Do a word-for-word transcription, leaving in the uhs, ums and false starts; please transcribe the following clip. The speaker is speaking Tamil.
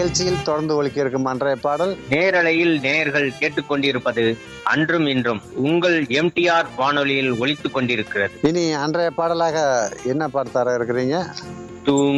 நிகழ்ச்சியில் தொடர்ந்து ஒலிக்க இருக்கும் அன்றைய பாடல் நேரலையில் நேயர்கள் கேட்டுக்கொண்டிருப்பது அன்றும் இன்றும் உங்கள் எம்டிஆர் வானொலியில் ஒலித்துக் கொண்டிருக்கிறது. இனி அன்றைய பாடலாக என்ன பாடல் தர இருக்கிறீங்க? தூ